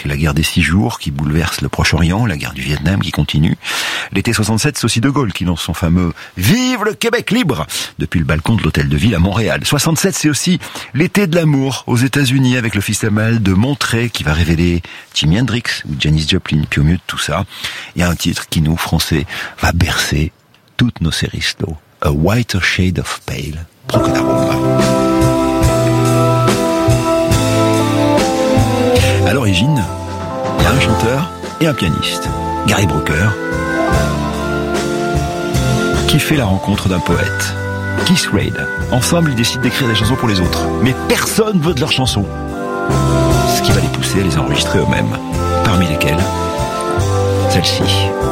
la guerre des 6 jours qui bouleverse le Proche-Orient, la guerre du Vietnam qui continue. L'été 67, c'est aussi De Gaulle qui lance son fameux « Vive le Québec libre !» depuis le balcon de l'Hôtel de Ville à Montréal. 67, c'est aussi l'été de l'amour aux États-Unis avec le festival de Monterey qui va révéler Jimi Hendrix ou Janis Joplin. Puis au milieu de tout ça, il y a un titre qui nous, Français, va bercer toutes nos séries slow. A Whiter Shade of Pale, Procol-Harum. À l'origine, il y a un chanteur et un pianiste, Gary Brooker, qui fait la rencontre d'un poète, Keith Reid. Ensemble, ils décident d'écrire des chansons pour les autres. Mais personne veut de leurs chansons. Ce qui va les pousser à les enregistrer eux-mêmes. Parmi lesquelles, celle-ci.